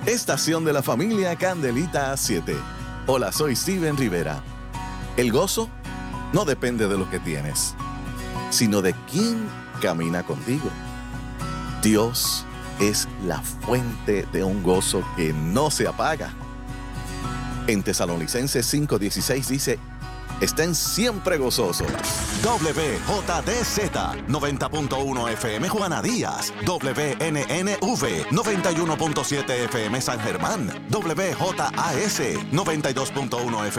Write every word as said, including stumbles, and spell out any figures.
Estación de la familia Candelita siete. Hola, soy Steven Rivera. El gozo no depende de lo que tienes, sino de quién camina contigo. Dios es la fuente de un gozo que no se apaga. En Tesalonicenses cinco dieciséis dice: estén siempre gozosos. W J D Z noventa punto uno F M Juana Díaz, W N N V noventa y uno punto siete F M San Germán, W J A S noventa y dos punto uno F M